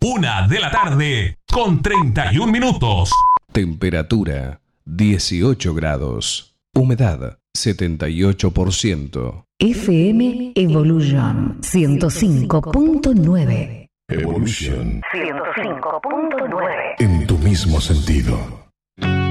1:00 con 31 minutos. Temperatura 18 grados. Humedad 78%. FM Evolution 105.9. Evolution 105.9. en tu mismo sentido.